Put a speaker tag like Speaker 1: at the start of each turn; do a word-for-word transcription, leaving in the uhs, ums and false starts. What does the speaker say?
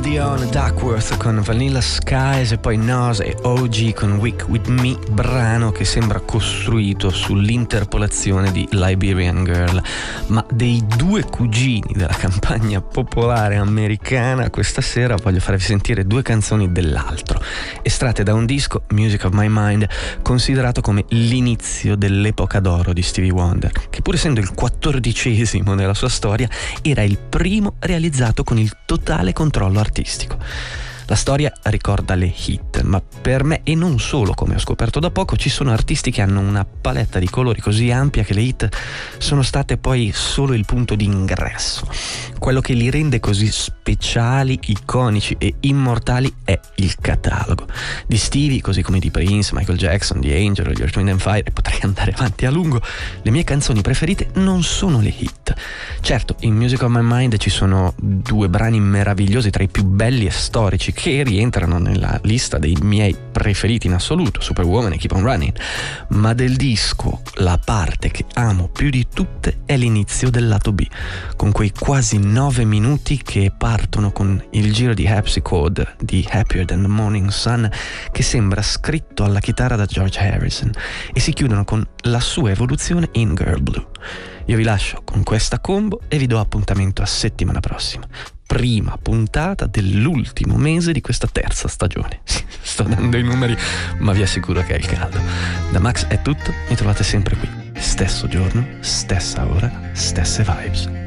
Speaker 1: Dion, Duckworth con Vanilla Skies e poi Nas e O G con Weak With Me, brano che sembra costruito sull'interpolazione di Liberian Girl. Ma dei due cugini della campagna popolare americana, questa sera voglio farvi sentire due canzoni dell'altro, estratte da un disco, Music of My Mind, considerato come l'inizio dell'epoca d'oro di Stevie Wonder, che pur essendo il quattordicesimo nella sua storia, era il primo realizzato con il totale controllo artistico. La storia ricorda le hit, ma per me, e non solo come ho scoperto da poco, ci sono artisti che hanno una paletta di colori così ampia che le hit sono state poi solo il punto di ingresso. Quello che li rende così speciali, iconici e immortali è il catalogo. Di Stevie, così come di Prince, Michael Jackson, The Angel, gli Earth, Wind and Fire, e potrei andare avanti a lungo, le mie canzoni preferite non sono le hit. Certo, in Music of My Mind ci sono due brani meravigliosi, tra i più belli e storici, che rientrano nella lista dei miei preferiti in assoluto, Superwoman e Keep on Running, ma del disco la parte che amo più di tutte è l'inizio del lato B, con quei quasi nove minuti che partono con il giro di Harpsichord di Happier Than the Morning Sun, che sembra scritto alla chitarra da George Harrison, e si chiudono con la sua evoluzione in Girl Blue. Io vi lascio con questa combo e vi do appuntamento a settimana prossima, prima puntata dell'ultimo mese di questa terza stagione. Sto dando i numeri, ma vi assicuro che è il caldo. Da Max è tutto, mi trovate sempre qui, stesso giorno, stessa ora, stesse vibes.